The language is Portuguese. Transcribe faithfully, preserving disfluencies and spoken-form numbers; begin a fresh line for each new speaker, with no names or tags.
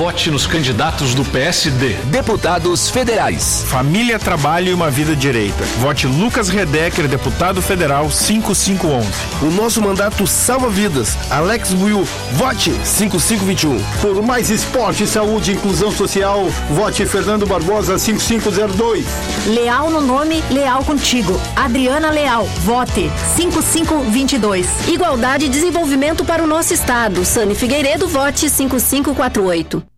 Vote nos candidatos do P S D.
Deputados federais.
Família, trabalho e uma vida direita. Vote Lucas Redecker, deputado federal cinco cinco um um.
O nosso mandato salva vidas. Alex Buiu, vote cinco cinco dois um.
Por mais esporte, saúde e inclusão social, vote Fernando Barbosa cinco cinco zero dois.
Leal no nome, leal contigo. Adriana Leal, vote cinco cinco dois dois. Igualdade e desenvolvimento para o nosso estado. Sani Figueiredo, vote cinco cinco quatro oito.